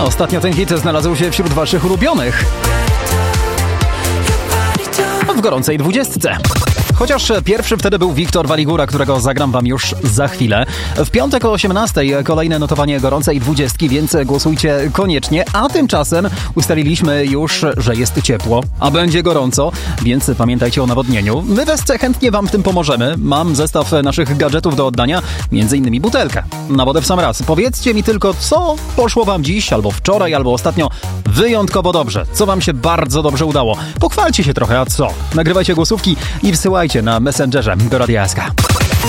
Ostatnio ten hit znalazł się wśród waszych ulubionych w gorącej 20. Chociaż pierwszy wtedy był Wiktor Waligura, którego zagram wam już za chwilę. W piątek o 18:00 kolejne notowanie gorącej 20, więc głosujcie koniecznie. A tymczasem ustaliliśmy już, że jest ciepło, a będzie gorąco, więc pamiętajcie o nawodnieniu. My w SC chętnie wam w tym pomożemy. Mam zestaw naszych gadżetów do oddania, m.in. butelkę na wodę w sam raz. Powiedzcie mi tylko, co poszło wam dziś, albo wczoraj, albo ostatnio wyjątkowo dobrze. Co wam się bardzo dobrze udało. Pochwalcie się trochę, a co? Nagrywajcie głosówki i wsyłajcie na Messengerze do Radia SK.